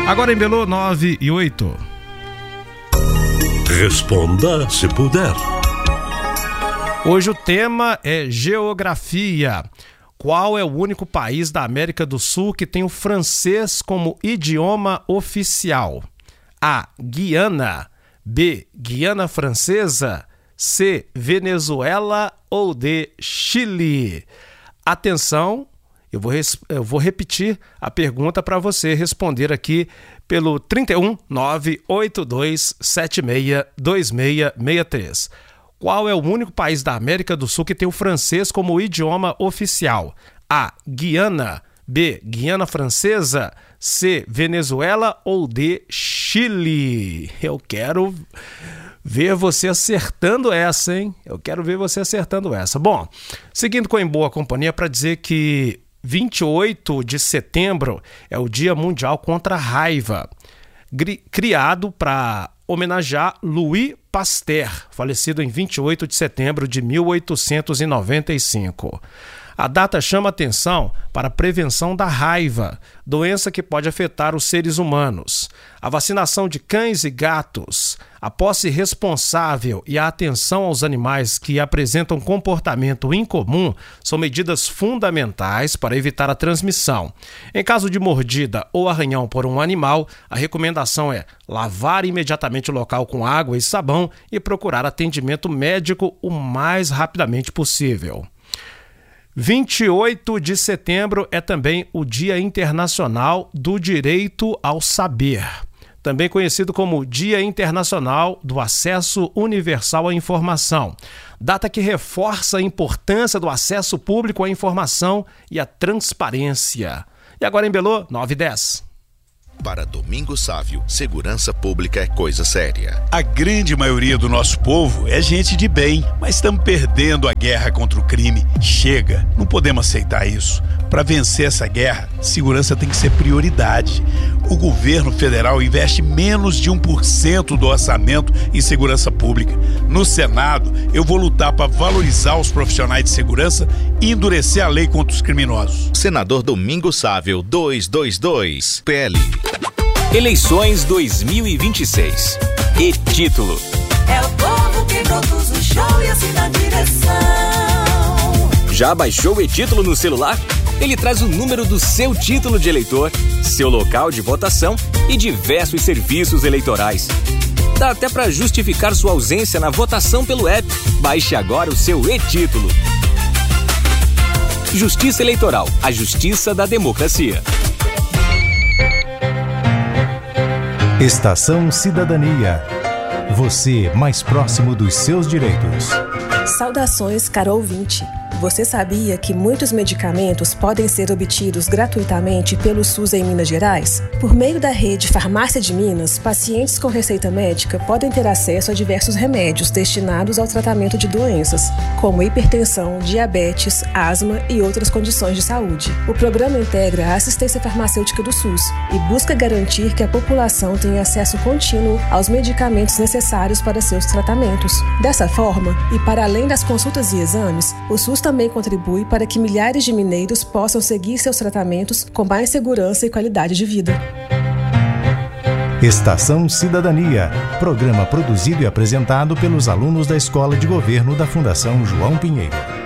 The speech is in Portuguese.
Agora em Belo, 9:08. Responda se puder. Hoje o tema é geografia. Qual é o único país da América do Sul que tem o francês como idioma oficial? A. Guiana. B. Guiana Francesa. C. Venezuela ou D. Chile? Atenção, eu vou repetir a pergunta para você responder aqui pelo 31 982 76 2663. Qual é o único país da América do Sul que tem o francês como idioma oficial? A. Guiana. B. Guiana Francesa. C. Venezuela ou D. Chile? Eu quero ver você acertando essa, hein? Eu quero ver você acertando essa. Bom, seguindo com Em Boa Companhia, para dizer que 28 de setembro é o Dia Mundial contra a Raiva, criado para homenagear Louis Pasteur, falecido em 28 de setembro de 1895. A data chama atenção para a prevenção da raiva, doença que pode afetar os seres humanos. A vacinação de cães e gatos, a posse responsável e a atenção aos animais que apresentam comportamento incomum são medidas fundamentais para evitar a transmissão. Em caso de mordida ou arranhão por um animal, a recomendação é lavar imediatamente o local com água e sabão e procurar atendimento médico o mais rapidamente possível. 28 de setembro é também o Dia Internacional do Direito ao Saber, também conhecido como Dia Internacional do Acesso Universal à Informação, data que reforça a importância do acesso público à informação e à transparência. E agora em Belo, 9:10. Para Domingos Sávio, segurança pública é coisa séria. A grande maioria do nosso povo é gente de bem, mas estamos perdendo a guerra contra o crime. Chega, não podemos aceitar isso. Para vencer essa guerra, segurança tem que ser prioridade. O governo federal investe menos de 1% do orçamento em segurança pública. No Senado, eu vou lutar para valorizar os profissionais de segurança e endurecer a lei contra os criminosos. Senador Domingos Sávio, 222, PL. Eleições 2026. E-título. É o povo que produz o show e assina a direção. Já baixou o e-título no celular? Ele traz o número do seu título de eleitor, seu local de votação e diversos serviços eleitorais. Dá até para justificar sua ausência na votação pelo app. Baixe agora o seu e-título. Justiça Eleitoral, a justiça da democracia. Estação Cidadania. Você mais próximo dos seus direitos. Saudações, caro ouvinte. Você sabia que muitos medicamentos podem ser obtidos gratuitamente pelo SUS em Minas Gerais? Por meio da rede Farmácia de Minas, pacientes com receita médica podem ter acesso a diversos remédios destinados ao tratamento de doenças, como hipertensão, diabetes, asma e outras condições de saúde. O programa integra a assistência farmacêutica do SUS e busca garantir que a população tenha acesso contínuo aos medicamentos necessários para seus tratamentos. Dessa forma, e para além das consultas e exames, o SUS também contribui para que milhares de mineiros possam seguir seus tratamentos com mais segurança e qualidade de vida. Estação Cidadania, programa produzido e apresentado pelos alunos da Escola de Governo da Fundação João Pinheiro.